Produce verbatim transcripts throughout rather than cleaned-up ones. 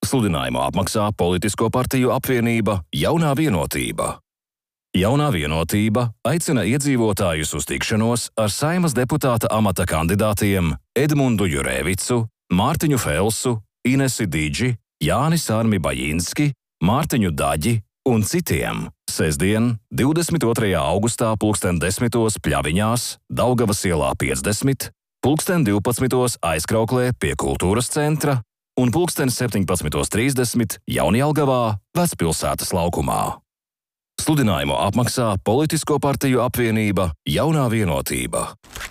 Sludinājumu apmaksā Politisko partiju apvienība Jaunā vienotība. Jaunā vienotība aicina iedzīvotājus uz tikšanos ar Saeimas deputāta amata kandidātiem Edmundu Jurēvicu, Mārtiņu Felsu, Inesi Didži, Jāni Sārmi Bajinski, Mārtiņu Daģi un citiem sestdien, divdesmit otrajā augustā pulksten desmitos Pļaviņās, Daugavas ielā piecdesmit, pulksten divpadsmitos Aizkrauklē pie Kultūras centra un pulksten septiņpadsmitos trīsdesmit Jaunjelgavā, Vecpilsētas laukumā. Sludinājumu apmaksā Politisko partiju apvienība Jaunā vienotība.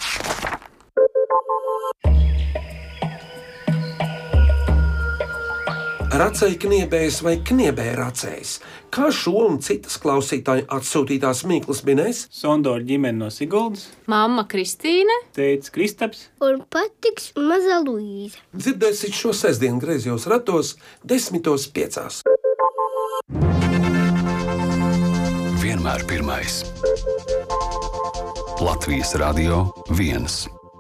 Racei kniebējs vai kniebēja racējs? Kā šo un citas klausītāju atsūtītās mīklas minēs? Sondora ģimene no Siguldas, mamma Kristīne, tētis Kristaps un patiks maza Luīza. Dzirdēsit šo sestdienu griezos ratos desmitos piecās. Vienmēr pirmais. Latvijas Radio viens.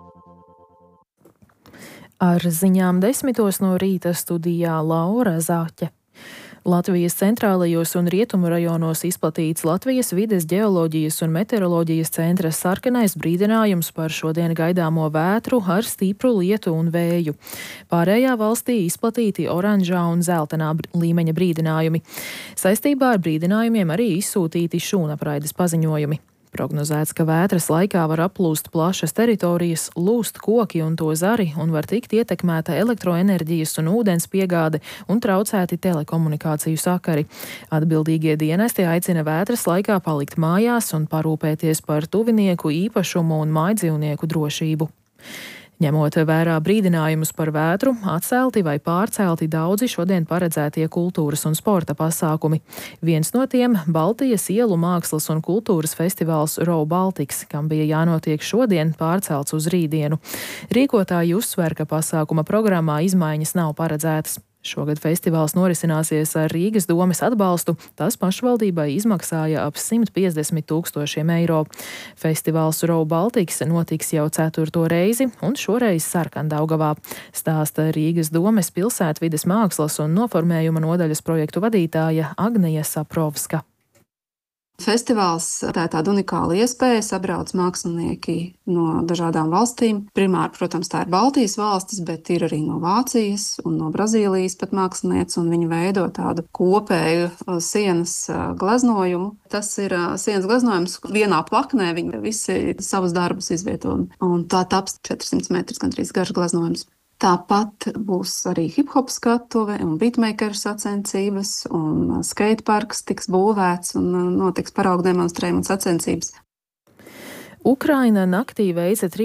Ar ziņām desmitos no rīta studijā Laura Zāķe. Latvijas centrālajos un rietumu rajonos izplatīts Latvijas vides ģeoloģijas un meteoroloģijas centra sarkanais brīdinājums par šodien gaidāmo vētru ar stipru lietu un vēju. Pārējā valstī izplatīti oranžā un zeltenā līmeņa brīdinājumi. Saistībā ar brīdinājumiem arī izsūtīti šūnapraides paziņojumi. Prognozēts, ka vētras laikā var aplūst plašas teritorijas, lūst koki un to zari un var tikt ietekmēta elektroenerģijas un ūdens piegāde un traucēti telekomunikāciju sakari. Atbildīgie dienesti aicina vētras laikā palikt mājās un parūpēties par tuvinieku īpašumu un mājdzīvnieku drošību. Ņemot vērā brīdinājumus par vētru, atcelti vai pārcelti daudzi šodien paredzētie kultūras un sporta pasākumi. Viens no tiem – Baltijas ielu mākslas un kultūras festivāls Row Baltics, kam bija jānotiek šodien, pārcelts uz rītdienu. Rīkotāji uzsver, ka pasākuma programmā izmaiņas nav paredzētas. Šogad festivāls norisināsies ar Rīgas domes atbalstu, tas pašvaldībai izmaksāja ap simt piecdesmit tūkstošiem eiro. Festivāls Row Baltics notiks jau ceturto reizi un šoreiz Sarkandaugavā, stāsta Rīgas domes pilsētvides mākslas un noformējuma nodaļas projektu vadītāja Agneja Saprovska. Festivāls tā ir tāda unikāla iespēja, sabrauc mākslinieki no dažādām valstīm. Primāri, protams, tā ir Baltijas valstis, bet ir arī no Vācijas un no Brazīlijas pat mākslinieci, un viņi veido tādu kopēju sienas gleznojumu. Tas ir sienas gleznojums vienā plaknē, viņi visi savus darbus izvieto, un tā taps četrsimt metrus gandrīz garš gleznojums. Tāpat būs arī hip-hop skatuve un beatmakeru sacensības, un skateparks tiks būvēts un notiks paraugu demonstrējuma sacensības. Ukraina naktī veica